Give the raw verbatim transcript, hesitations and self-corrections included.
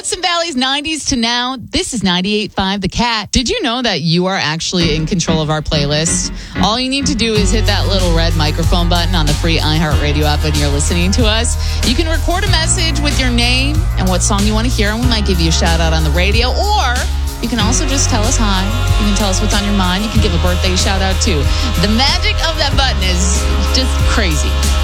Hudson Valley's nineties to now. This is ninety-eight point five The Cat. Did you know that you are actually in control of our playlist? All you need to do is hit that little red microphone button on the free iHeartRadio app when you're listening to us. You can record a message with your name and what song you want to hear, and we might give you a shout out on the radio. Or you can also just tell us hi. You can tell us what's on your mind. You can give a birthday shout out too. The magic of that button is just crazy.